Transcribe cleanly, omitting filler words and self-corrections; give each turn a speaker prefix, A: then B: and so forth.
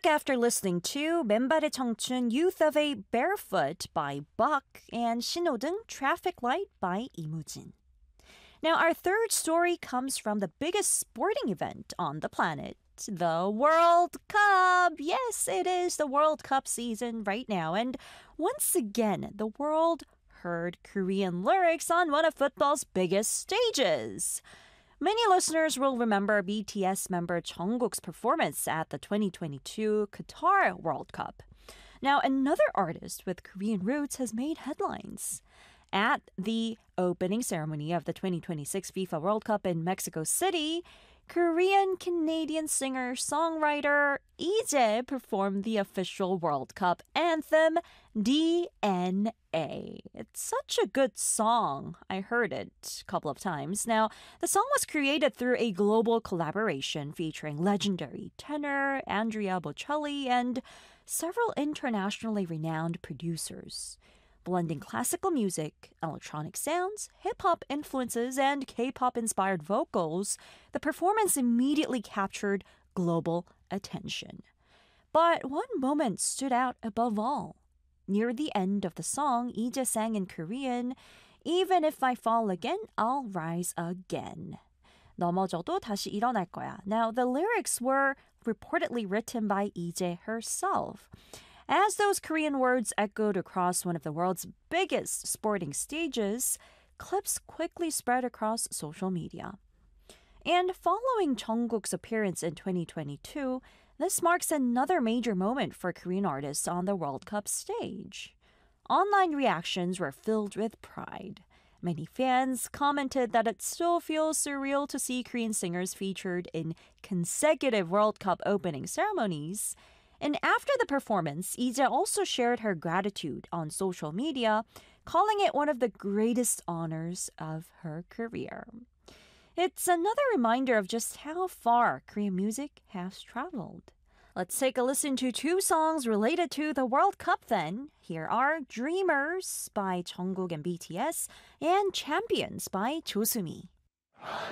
A: back after listening to 맨발의 청춘 Youth of a Barefoot by Buck and 신호등 Traffic Light by 이무진. Now, our third story comes from the biggest sporting event on the planet, the World Cup. Yes, it is the World Cup season right now. And once again, the world heard Korean lyrics on one of football's biggest stages. Many listeners will remember BTS member Jungkook's performance at the 2022 Qatar World Cup. Now, another artist with Korean roots has made headlines. At the opening ceremony of the 2026 FIFA World Cup in Mexico City, Korean-Canadian singer-songwriter Lee Jae performed the official World Cup anthem, DNA. It's such a good song. I heard it a couple of times. Now, the song was created through a global collaboration featuring legendary tenor Andrea Bocelli and several internationally renowned producers. Blending classical music, electronic sounds, hip-hop influences, and K-pop-inspired vocals, the performance immediately captured global attention. But one moment stood out above all. Near the end of the song, Lee Jae sang in Korean, "Even if I fall again, I'll rise again." 넘어져도 다시 일어날 거야. Now, the lyrics were reportedly written by Lee Jae herself. As those Korean words echoed across one of the world's biggest sporting stages, clips quickly spread across social media. And following Jungkook's appearance in 2022, this marks another major moment for Korean artists on the World Cup stage. Online reactions were filled with pride. Many fans commented that it still feels surreal to see Korean singers featured in consecutive World Cup opening ceremonies. And after the performance, Lee Jae also shared her gratitude on social media, calling it one of the greatest honors of her career. It's another reminder of just how far Korean music has traveled. Let's take a listen to two songs related to the World Cup then. Here are Dreamers by Jungkook and BTS and Champions by 조수미.